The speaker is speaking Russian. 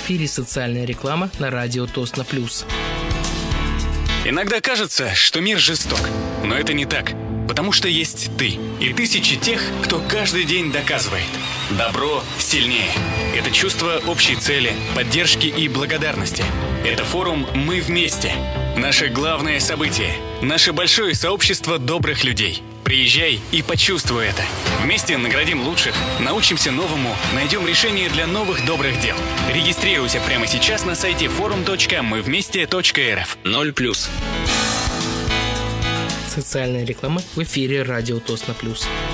эфире социальная реклама на радио Тосно Плюс. Иногда кажется, что мир жесток, но это не так. Потому что есть ты и тысячи тех, кто каждый день доказывает. Добро сильнее. Это чувство общей цели, поддержки и благодарности. Это форум «Мы вместе». Наше главное событие. Наше большое сообщество добрых людей. Приезжай и почувствуй это. Вместе наградим лучших, научимся новому, найдем решение для новых добрых дел. Регистрируйся прямо сейчас на сайте forum.мывместе.рф. 0+. Социальная реклама в эфире радио Тосно Плюс.